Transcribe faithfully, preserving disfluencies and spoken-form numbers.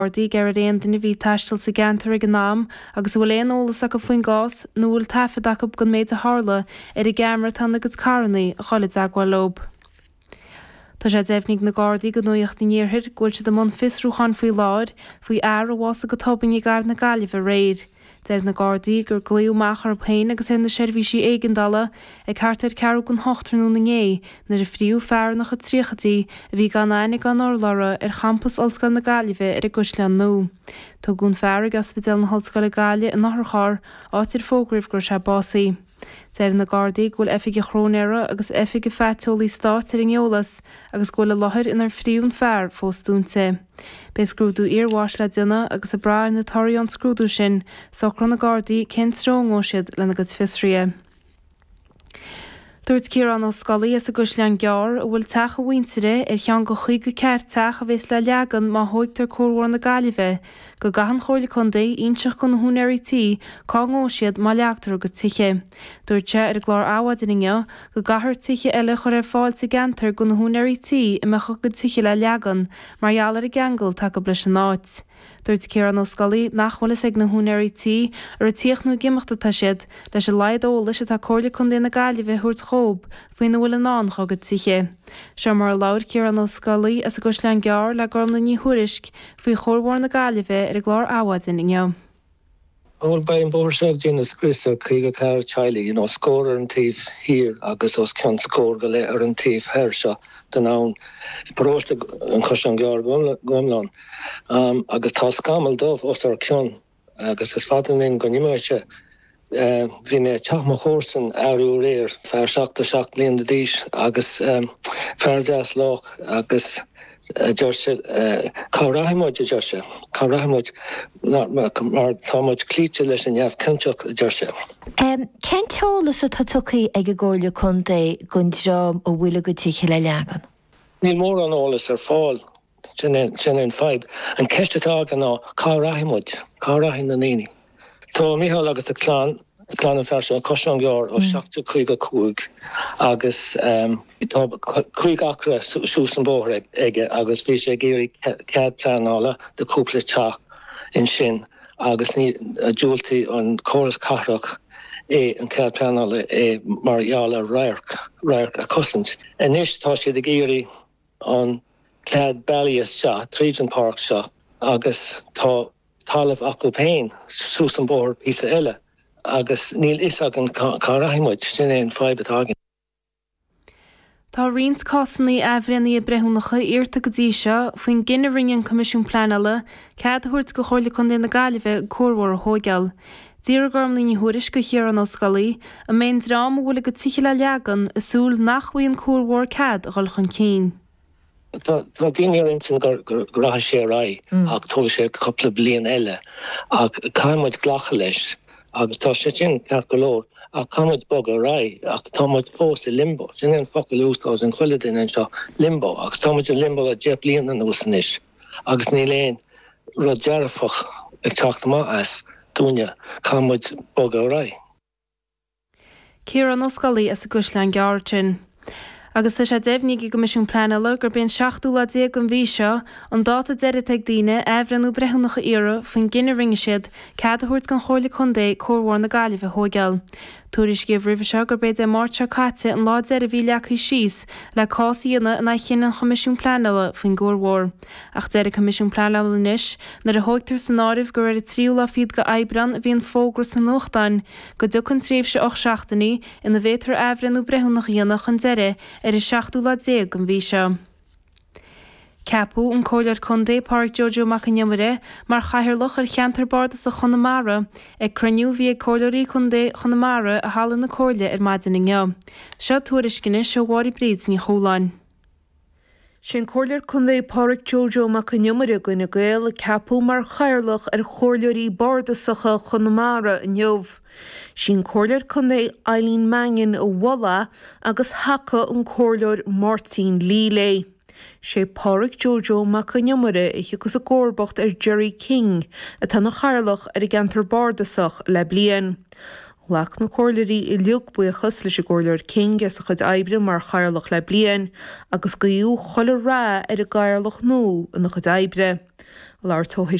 Ordaí gar réon duine bhí taistil sa gantar ag an nám agus bhfuil éon ólas ach go faoin gás nó bhfuil tafadaach go méid a hála ar i gamar tan agus carnaí a choid agháil lob. Tá sé défnig na Gardaí go nuocht na níorthir gúil si do món fisrúchan faoi láir faoi air a bhása go tobain i gar na Gaillimh a réir. Deir na Gardaí gur glíú machar péin agus in na seirbhísí éigandala ag cartar cearú gon hochtranú na ngé nar a phríú fear nach a tríochatí a bhí gan aine gan orlara ar campus Ollscoil na Gaillimh ar a Gusleán nó. Tá gún fear agus bidal na Ollscoil na Gaillimh in nachthchar áitir fógraibh gur se básaí. Deir na Gardaí gúil efige chrónéire agus efige fetólaí stát ar ingheolas agus gúil a láthir inar phríún fear fós dúnta. Bé scrúdú iarháis le duine agus a bra na taíon scrúdú sin socran na Gardaí cén stróngó siad lena agus fisria. Dúirt Ciarán ó Scollaí is a Gusleán Gear a bhfuil teach a bhaintere ar cheann go chuig go ceart teach a bhés le leagan má thuigtar cóhhar na Gaillimh go gahan chóirla chundaí inseach go na húnéirití cá ngó siad má leachtar go tiche. Dúirte ar glár áhad inne go gahar tiche eile chur ar fáil sa gantar go na húnéirití i mecha go tiche le leagan margheallar a gangal take go blis an áit. Dúirt Ciarán ó Scollaí nachhfuil ag na húnéirití ar a tíochnú gimachta siad leis a laid ó leis tá cóirla chun na Gaillimh thuirt chób faoin bhfuil an ná chugad tiche. Se mar lair Ciarán ó Scollaí as a Gusleán Gear le gom na ní thuairisc faoi chóirhhar na Gaillimh ar a glár áhad inne. All by Borsag Genus Christa Kriga Car Chile, you know, score and thief here, agus os can score go le ar an thief hersha, the noun prosta an Gusleán Gear gomlan. Um, agus tá scamal dómh os ar cion, agus is fatan in gonimaiche, vi me teach ma chórsan arú réir, fer seachta seach blian de dís, agus um, ferdas loch, agus Joshua, Carahimoid Joshua, Carahimoid, mar táid clíte leis an neamh cinteach Joshua. Cén teolas a tá tucaí ag a ggóilú chun é gundrám ó bhuiile go tíche le leagan? Níl mór an ólas ar fáil, sin in feib, an ceistetá gan ná Carahimoid, Carahin na níní. Tá Micheál agus a clán, clán an fersio an Gusleán Gear ó seachta chuig a cúig agus chuig acra sús an bóthar aige agus bhí sé géirí cead pleanála de cúpla teach in sin agus ní dúiltaí an córas cathrach é an cead pleanála é margheallar rairc rairc a cosint. Inis tá siad a géirí an cead bailíos seo, Regent Park seo, agus tá talamh acu péin sús an bóthar písa eile. agus níl isag an Carahimoid sin é an feib atágin. Tá rions cásannaí ehrennaí a brethúnacha iarta go dtí seo faoin gine ringin Comisiún Pleanála cead thuirt go chóirla chun na Gaillimh cóhhar a thógeal. Dír gom na ní thuairis go Ciarán ó Scollaí a mén drám bhfuil go tíche le leagan is súil nachmhaíonn cóhhar cead a ghil chun cín. Tá daoine ar intin gur gratha sé rá ach tóg sé coppla bliain eile ach caiimiid ghlacha leis agus tá sé sin ceart go leor ach caiimiid bog a rá ach táimiid fós i limbo sin an focail úsás an chuile duine seo limbo agus táimiid an limbo a dé bliain an úsanis agus ní léon rud dearfach ag teachta má as dúine caiimiid bog a rá. Ciarán ó Scollaí as a Gusleán Gear sin. Agus tá sé déimhníí go Comisiún Pleanála gur bíonn seachtú le déag an bhí seo an dáta deireadh ag daoine ehrenú brethúnacha iarra faoin gine ringe siad cead a thuirt gan chóirla chun é cóhhar na Gaillimh a thógeal. Tuairis gibh ribh seo gur beid é máirte caite an lá deir a bhí leachaí síos le cásaíonna na chin an Comisiún Pleanála faoin gcóhhar. Ach deir a Comisiún Pleanála níos nar a thóigtar san áibh gur ar a tríú le fiad go aibran a bhíon fógras na nuachtáin go dúcann tríomh se och seachtaí ina bhétar ehrenú brethúnacha dhéanach an deire ar is seachtú le déag an bhí seo. Ceapú an cóilear chundé Park Jojo Macanyamare mar chaithirlach ar cheantar bardas a Chonamara ag cruniú bhí ag cóileirí chundé Chonamara a hallan na cóile ar maidin inne. Seo tuairiscinne seo bhárí bríd ní choláin. Sin cóilear chundé Park Jojo Macanyamare goine gael a ceapú mar chaithirlach ar chóileirí bardasacha Chonamara in Jobh. Sin cóilear chundé Eileen Mangan ó Walla agus hacha an cóilear Martin Lilé. sé Pádraig Jojo Macanyamara ich agus a górbacht ar Jerry King a tá na chairlach ar I gantar bardasach le blian. Lach na cóirlaí I liug buchas leis a górlair King as a chud aibre mar chairlach le blian agus go dú chola rá ar a gairlach nó in na chud aibre. Lár tóthaigh